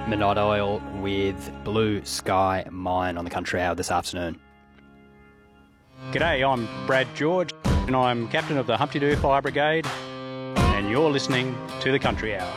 Minot Oil with Blue Sky Mine on the Country Hour this afternoon. G'day, I'm Brad George and I'm captain of the Humpty Doo Fire Brigade and you're listening to the Country Hour.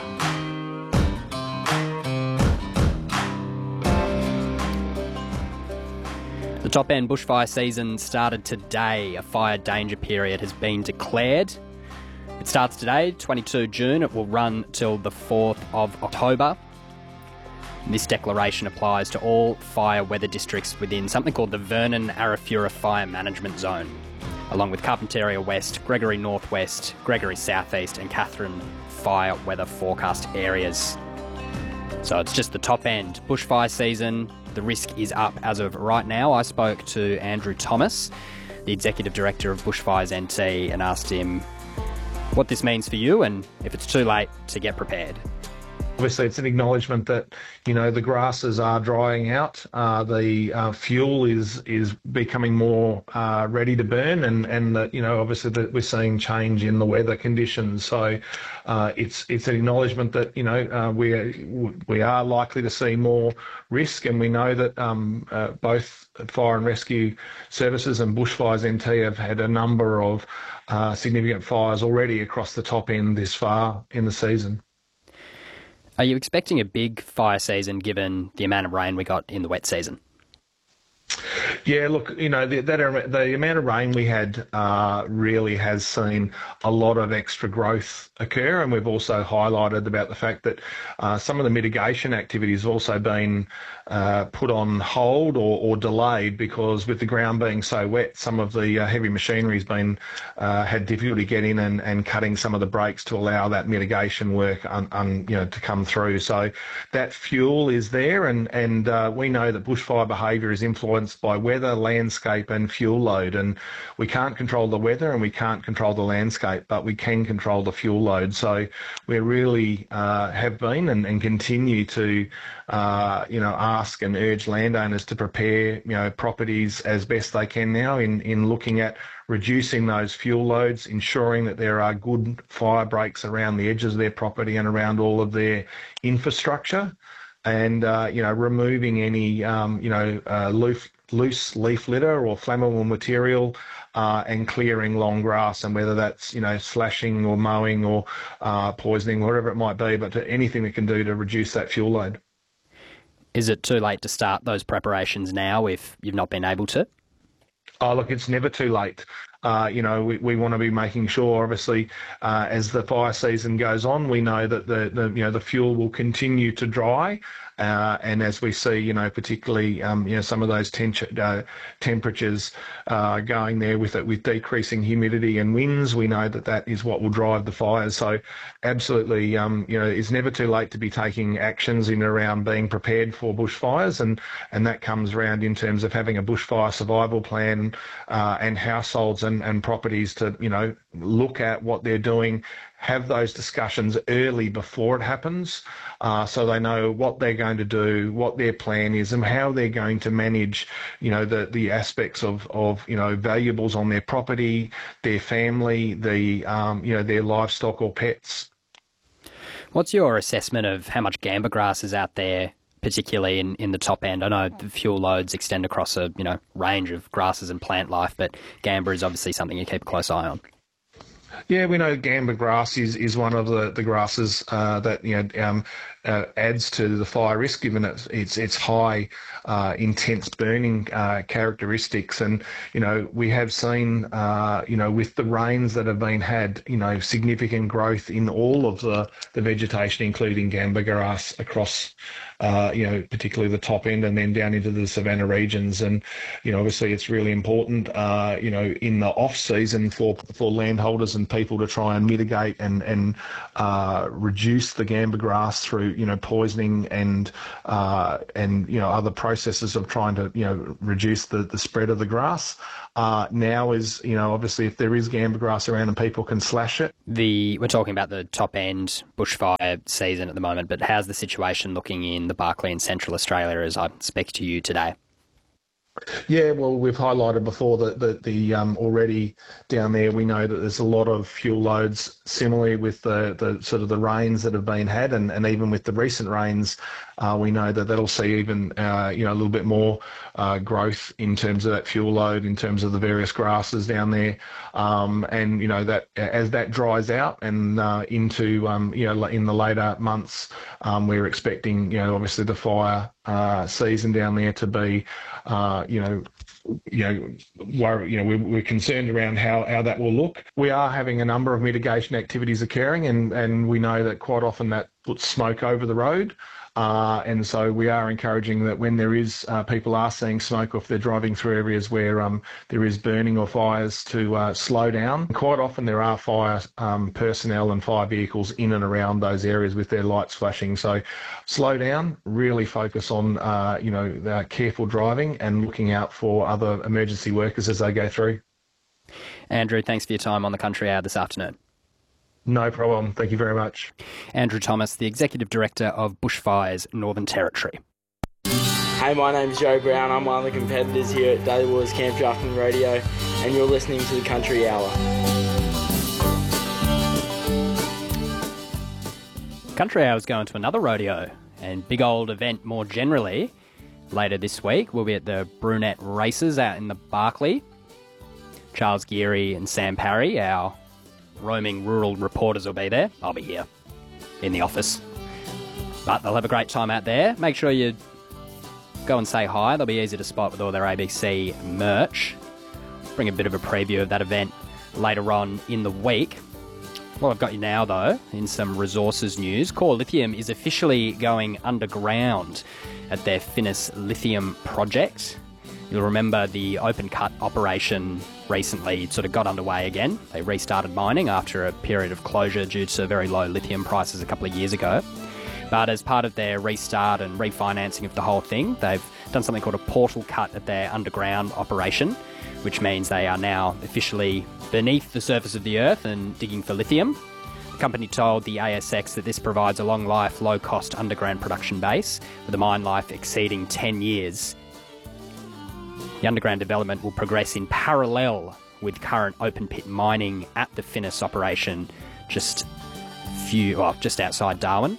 The top end bushfire season started today. A fire danger period has been declared. It starts today, 22 June. It will run till the 4th of October. This declaration applies to all fire weather districts within something called the Vernon-Arafura Fire Management Zone, along with Carpentaria West, Gregory Northwest, Gregory Southeast and Katherine fire weather forecast areas. So it's just the top end bushfire season. The risk is up as of right now. I spoke to Andrew Thomas, the Executive Director of Bushfires NT, and asked him what this means for you and if it's too late to get prepared. Obviously, it's an acknowledgement that, the grasses are drying out. The fuel is becoming more ready to burn, and that, obviously that we're seeing change in the weather conditions. So it's an acknowledgement that, we are likely to see more risk, and we know that both Fire and Rescue Services and Bushfires NT have had a number of significant fires already across the top end this far in the season. Are you expecting a big fire season given the amount of rain we got in the wet season? Yeah, look, the amount of rain we had really has seen a lot of extra growth occur, and we've also highlighted about the fact that some of the mitigation activities have also been put on hold or delayed because with the ground being so wet, some of the heavy machinery's been had difficulty getting and cutting some of the breaks to allow that mitigation work to come through. So that fuel is there, and we know that bushfire behaviour is influenced by weather, landscape and fuel load, and we can't control the weather and we can't control the landscape, but we can control the fuel load. So we really have been and continue to ask and urge landowners to prepare properties as best they can now in looking at reducing those fuel loads, ensuring that there are good fire breaks around the edges of their property and around all of their infrastructure, and removing any loose leaf litter or flammable material, and clearing long grass, and whether that's slashing or mowing or poisoning, whatever it might be, but anything we can do to reduce that fuel load. Is it too late to start those preparations now if you've not been able to? Oh, look, it's never too late. We want to be making sure, obviously, as the fire season goes on, we know that the fuel will continue to dry, and as we see, particularly some of those temperatures going there with decreasing humidity and winds, we know that is what will drive the fires. So, absolutely, it's never too late to be taking actions in and around being prepared for bushfires, and that comes around in terms of having a bushfire survival plan, and households and properties to look at what they're doing, have those discussions early before it happens, so they know what they're going to do, what their plan is, and how they're going to manage the aspects of valuables on their property, their family, their livestock or pets. What's your assessment of how much gamba grass is out there, particularly in the top end? I know the fuel loads extend across a range of grasses and plant life, but gamba is obviously something you keep a close eye on. Yeah, we know gamba grass is one of the grasses that adds to the fire risk, given its high intense burning characteristics, and we have seen with the rains that have been had, significant growth in all of the vegetation, including gamba grass across particularly the top end and then down into the savanna regions. And obviously it's really important in the off season for landholders and people to try and mitigate and reduce the gamba grass through poisoning and other processes of trying to reduce the spread of the grass. Now is obviously if there is gamba grass around and people can slash it. We're talking about the top end bushfire season at the moment, but how's the situation looking in the Barkly and Central Australia as I speak to you today? Yeah, well, we've highlighted before that the already down there, we know that there's a lot of fuel loads. Similarly, with the sort of the rains that have been had, and even with the recent rains, we know that that'll see even a little bit more growth in terms of that fuel load, in terms of the various grasses down there, and that as that dries out and into in the later months, we're expecting obviously the fire season down there to be we're concerned around how that will look. We are having a number of mitigation activities occurring, and we know that quite often that puts smoke over the road. And so we are encouraging that when there is people are seeing smoke, or if they're driving through areas where there is burning or fires, to slow down. Quite often there are fire personnel and fire vehicles in and around those areas with their lights flashing. So slow down, really focus on careful driving and looking out for other emergency workers as they go through. Andrew, thanks for your time on the Country Hour this afternoon. No problem. Thank you very much. Andrew Thomas, the Executive Director of Bushfires Northern Territory. Hey, my name's Joe Brown. I'm one of the competitors here at Daily Waters Camp Drafting Radio, and you're listening to the Country Hour. Country Hour is going to another rodeo and big old event more generally. Later this week, we'll be at the Brunette Races out in the Barkly. Charles Geary and Sam Parry, our roaming rural reporters, will be there. I'll be here in the office. But they'll have a great time out there. Make sure you go and say hi. They'll be easy to spot with all their ABC merch. Bring a bit of a preview of that event later on in the week. Well, I've got you now, though, in some resources news. Core Lithium is officially going underground at their Finniss Lithium project. You'll remember the open cut operation recently sort of got underway again. They restarted mining after a period of closure due to very low lithium prices a couple of years ago. But as part of their restart and refinancing of the whole thing, they've done something called a portal cut at their underground operation, which means they are now officially beneath the surface of the earth and digging for lithium. The company told the ASX that this provides a long-life, low-cost underground production base with a mine life exceeding 10 years. The underground development will progress in parallel with current open-pit mining at the Finniss operation just outside Darwin.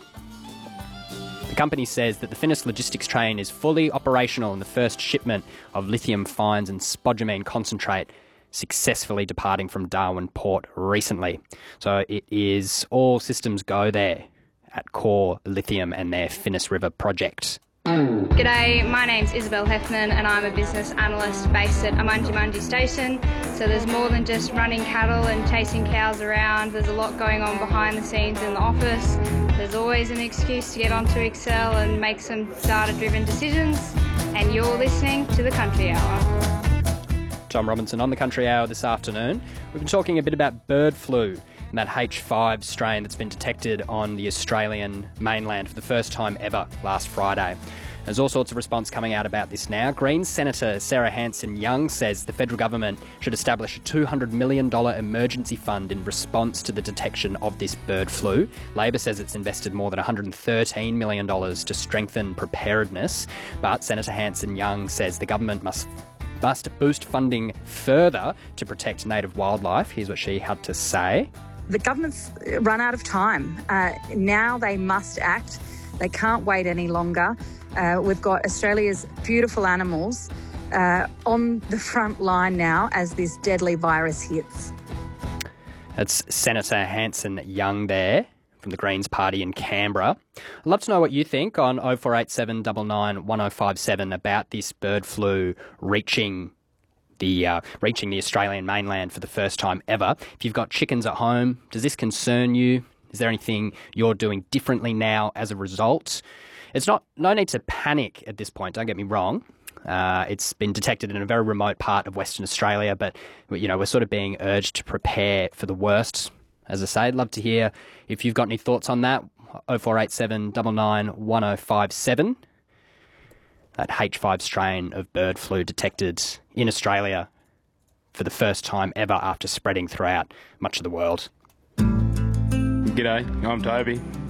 The company says that the Finniss logistics train is fully operational and the first shipment of lithium fines and spodumene concentrate successfully departing from Darwin Port recently. So it is all systems go there at Core Lithium and their Finniss River project. G'day, my name's Isabel Hefman and I'm a business analyst based at Amunji Station. So there's more than just running cattle and chasing cows around. There's a lot going on behind the scenes in the office. There's always an excuse to get onto Excel and make some data-driven decisions. And you're listening to the Country Hour. Tom Robinson on the Country Hour this afternoon. We've been talking a bit about bird flu and that H5 strain that's been detected on the Australian mainland for the first time ever last Friday. There's all sorts of response coming out about this now. Greens Senator Sarah Hanson-Young says the federal government should establish a $200 million emergency fund in response to the detection of this bird flu. Labor says it's invested more than $113 million to strengthen preparedness, but Senator Hanson-Young says the government must boost funding further to protect native wildlife. Here's what she had to say. The government's run out of time. Now they must act. They can't wait any longer. We've got Australia's beautiful animals on the front line now as this deadly virus hits. That's Senator Hanson-Young there from the Greens Party in Canberra. I'd love to know what you think on 0487 99 1057 about this bird flu reaching the Australian mainland for the first time ever. If you've got chickens at home, does this concern you? Is there anything you're doing differently now as a result? It's no need to panic at this point, don't get me wrong. It's been detected in a very remote part of Western Australia, but we're sort of being urged to prepare for the worst. As I say, I'd love to hear if you've got any thoughts on that. 0487 99 1057. That H5 strain of bird flu detected in Australia for the first time ever after spreading throughout much of the world. G'day, I'm Toby.